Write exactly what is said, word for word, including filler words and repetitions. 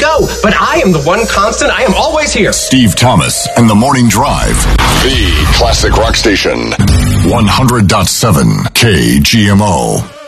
go. But I am the one constant. I am always here. Steve Thomas and the Morning Drive. The classic rock station. one hundred point seven K G M O.